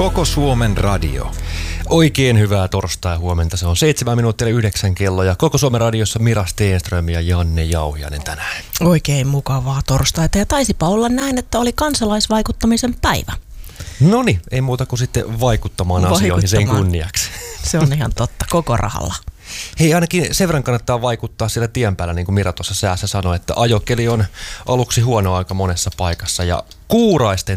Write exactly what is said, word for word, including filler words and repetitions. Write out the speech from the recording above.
Koko Suomen radio. Oikein hyvää torstai-huomenta. Se on seitsemän minuuttia yhdeksän kello ja Koko Suomen radiossa Mira Stenström ja Janne Jauhiainen tänään. Oikein mukavaa torstaita ja taisipa olla näin, että oli kansalaisvaikuttamisen päivä. Noniin, ei muuta kuin sitten vaikuttamaan, vaikuttamaan asioihin sen kunniaksi. Se on ihan totta, koko rahalla. Hei, ainakin sen verran kannattaa vaikuttaa siellä tien päällä, niin kuin Mira tuossa säässä sanoi, että ajokeli on aluksi huono aika monessa paikassa ja kuuraisten